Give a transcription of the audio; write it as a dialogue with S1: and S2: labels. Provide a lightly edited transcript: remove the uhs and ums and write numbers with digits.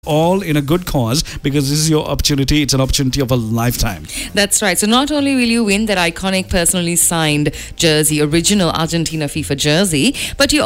S1: all in a good cause, because this is your opportunity. It's an opportunity of a lifetime.
S2: That's right. So not only will you win that iconic personally signed jersey, original Argentina FIFA jersey, but you